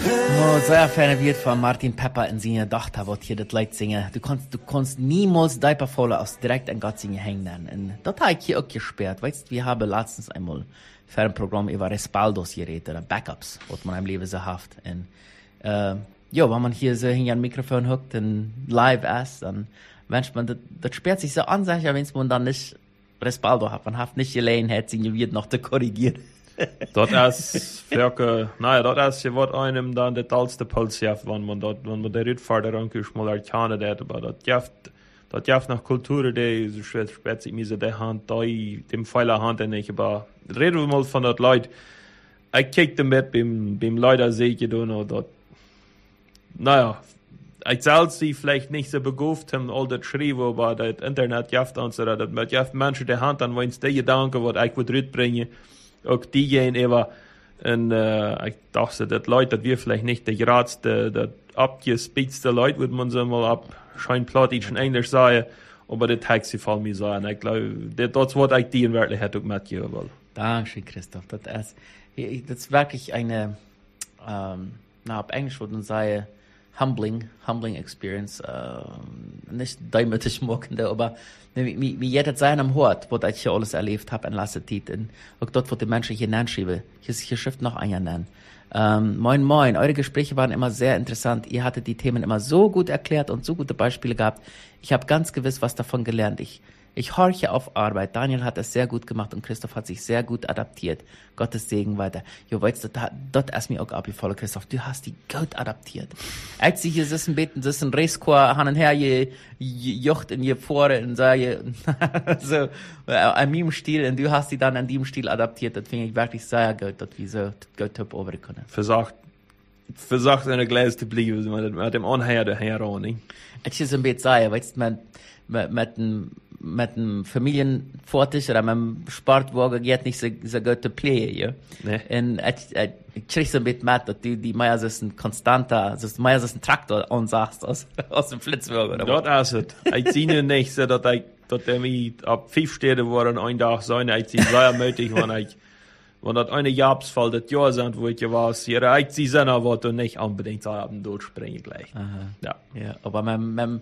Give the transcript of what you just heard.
Oh, sehr Fan wird von Martin Pepper in seiner Tochter, was hier das Lied singen. Du kannst niemals Diapervolle aus direkt an Gott singen hängen. Und das habe ich hier auch gesperrt. Weißt du, wir haben letztens einmal für ein Programm über Respaldos geredet, oder Backups, was man im Leben so hat. Und, ja, wenn man hier so hinter ein Mikrofon hockt und live ist, dann wünscht man, das sperrt sich so an, sag ich, wenn man dann nicht Respaldo hat. Man hat nicht Gelegenheit, sich wird noch zu korrigieren. Dat is welke, dat is je wat einem dan de talste puls heeft, wanneer man de Rutfahrt rankusch mal erkennen dat, aber dat jaft nach Kultur, de so spät sich mir so de Hand, dem Pfeiler Hand nicht, aber reden wir mal von dat Leid. Ich kickte mit beim Leider sehe ich da dort, ich selbst sie vielleicht nicht so beguft haben, all das schrieben, aber das Internet jaft und so, dat mit jaft Menschen die Hand an, wenn es die Gedanken, was ich würde bringen, auch diejenigen aber, und ich dachte, dass Leute, dass wir vielleicht nicht der geradste, der abgespitzte Leute, würde man so mal scheinplattdeutsch in Englisch sagen, aber das hat sie von mir sagen. Ich glaube, das was ich die in Wirklichkeit auch mitgeben will. Dankeschön, Christoph. Das ist wirklich eine, auf Englisch würde man sagen, humbling experience, nicht demütig machende, aber wie jeder sein am Hort, was ich hier alles erlebt habe in letzter Zeit, und auch dort, wo die Menschen hier nennen schreiben, hier schrift noch einer nennen. Moin, eure Gespräche waren immer sehr interessant, ihr hattet die Themen immer so gut erklärt und so gute Beispiele gehabt, ich habe ganz gewiss was davon gelernt, ich horche auf Arbeit. Daniel hat es sehr gut gemacht und Christoph hat sich sehr gut adaptiert. Gottes Segen weiter. Jo, weißt du, das ist mir auch abgefallen, Christoph. Du hast die gut adaptiert. Als sie hier sitzen, beten, sitzen, Reiskor, hin und her, jocht in ihr Pore und sagen, so, an meinem Stil, und du hast sie dann an dem Stil adaptiert. Das finde ich wirklich sehr gut, dass wir so gut top over können. Versagt in der Glas zu bleiben, mit dem Anhören daher auch, nicht? Ich ist ein bisschen sagen, weißt du, mit dem Familienvortisch oder mit dem Sportwagen geht nicht so gute Pläne, ja. Nee. Und ich krieg so ein bisschen mit, dass die Meier ist ein konstanter, Meier ist ein Traktor ansagst aus dem Flitzwagen, oder? Dort ist es. Ich sehe nicht so, dass er mich ab 5 Städte war und ein Tag sein, ich sehe sehr möglich, wenn das eine Jahresfall das Jahr sind, wo ich war, ich sehe, aber nicht unbedingt am durchspringen gleich. Aha. Ja, aber mit